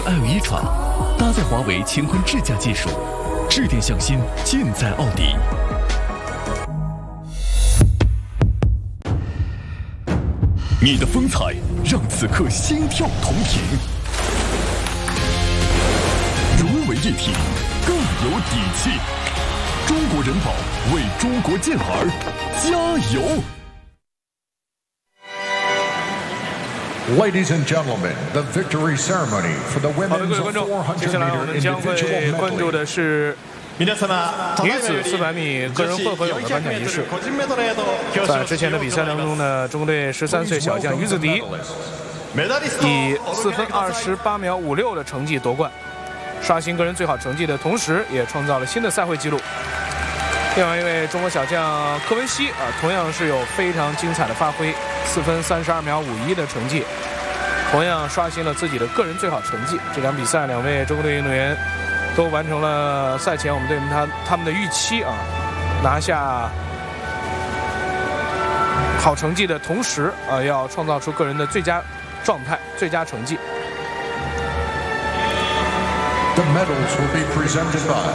i5 一传，搭载华为乾坤智驾技术，致电向心，尽在奥迪。你的风采让此刻心跳同频，融为一体，更有底气。中国人保为中国健儿加油！ Ladies and gentlemen, the victory ceremony for the women's 接下来我们将会关注的是女子400米个人混合泳的颁奖仪式。在之前的比赛当中呢，中国队13岁小将于子迪以4分28秒56的成绩夺冠，刷新个人最好成绩的同时，也创造了新的赛会纪录。另外一位中国小将柯文熙同样是有非常精彩的发挥，4分32秒51的成绩，同样刷新了自己的个人最好成绩。这场比赛，两位中国队运动员都完成了赛前我们对他们的预期拿下好成绩的同时要创造出个人的最佳状态、最佳成绩。 The medals will be presented by.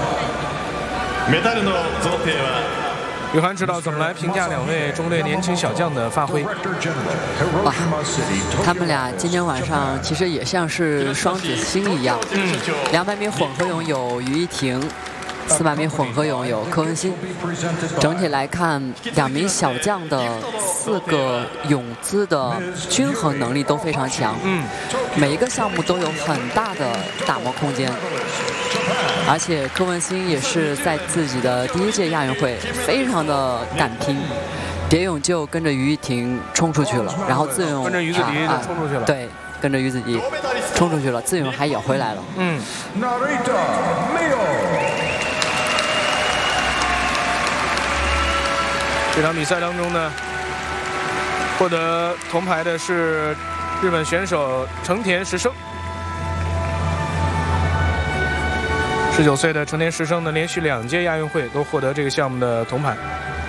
宇涵知道怎么来评价两位中队年轻小将的发挥。 哇，他们俩今天晚上其实也像是双子星一样。200米混合泳有于一婷，400米混合泳有柯文熙。整体来看，两名小将的4个泳姿的均衡能力都非常强。每一个项目都有很大的打磨空间。而且柯文熙也是在自己的第1届亚运会非常的敢拼，蝶泳就跟着于一婷冲出去了，然后自泳跟着于子迪冲出去了。 对，跟着于子迪冲出去了，自泳还咬回来了。 这场比赛当中呢，获得铜牌的是日本选手成田实生。19岁的成田实生呢，连续2届亚运会都获得这个项目的铜牌。